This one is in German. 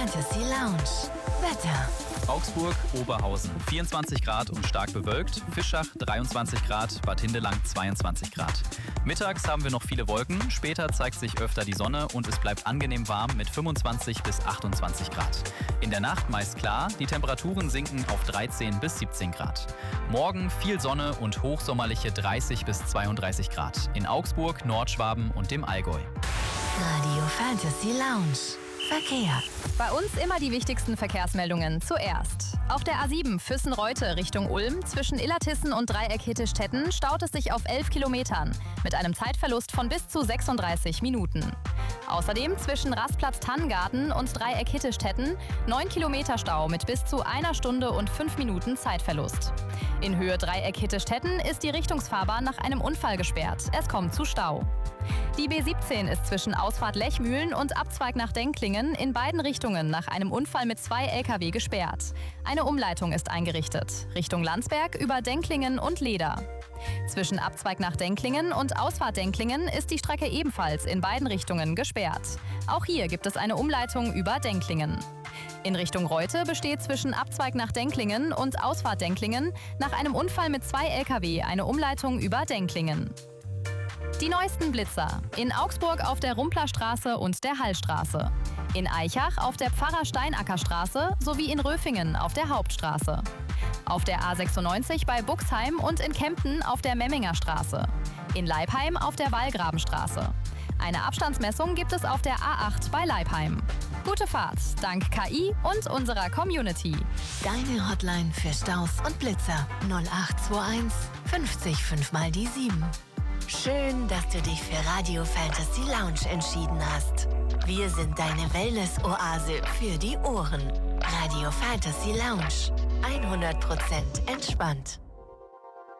Fantasy Lounge. Wetter. Augsburg, Oberhausen 24 Grad und stark bewölkt, Fischach 23 Grad, Bad Hindelang 22 Grad. Mittags haben wir noch viele Wolken, später zeigt sich öfter die Sonne und es bleibt angenehm warm mit 25 bis 28 Grad. In der Nacht meist klar, die Temperaturen sinken auf 13 bis 17 Grad. Morgen viel Sonne und hochsommerliche 30 bis 32 Grad. In Augsburg, Nordschwaben und dem Allgäu. Radio Fantasy Lounge. Verkehr. Bei uns immer die wichtigsten Verkehrsmeldungen zuerst. Auf der A7 Füssen-Reute Richtung Ulm zwischen Illertissen und Dreieck Hittischtetten staut es sich auf 11 Kilometern mit einem Zeitverlust von bis zu 36 Minuten. Außerdem zwischen Rastplatz Tannengarten und Dreieck Hittischtetten 9 Kilometer Stau mit bis zu 1 Stunde und 5 Minuten Zeitverlust. In Höhe Dreieck Hittischtetten ist die Richtungsfahrbahn nach einem Unfall gesperrt. Es kommt zu Stau. Die B17 ist zwischen Ausfahrt Lechmühlen und Abzweig nach Denklingen in beiden Richtungen nach einem Unfall mit 2 Lkw gesperrt. Eine Umleitung ist eingerichtet, Richtung Landsberg über Denklingen und Leder. Zwischen Abzweig nach Denklingen und Ausfahrt Denklingen ist die Strecke ebenfalls in beiden Richtungen gesperrt. Auch hier gibt es eine Umleitung über Denklingen. In Richtung Reute besteht zwischen Abzweig nach Denklingen und Ausfahrt Denklingen nach einem Unfall mit 2 Lkw eine Umleitung über Denklingen. Die neuesten Blitzer. In Augsburg auf der Rumplerstraße und der Hallstraße. In Aichach auf der Pfarrer-Steinacker-Straße sowie in Röfingen auf der Hauptstraße. Auf der A96 bei Buxheim und in Kempten auf der Memminger Straße. In Leipheim auf der Wallgrabenstraße. Eine Abstandsmessung gibt es auf der A8 bei Leipheim. Gute Fahrt, dank KI und unserer Community. Deine Hotline für Staus und Blitzer 0821 50 5 mal die 7. Schön, dass du dich für Radio Fantasy Lounge entschieden hast. Wir sind deine Wellness-Oase für die Ohren. Radio Fantasy Lounge. 100% entspannt.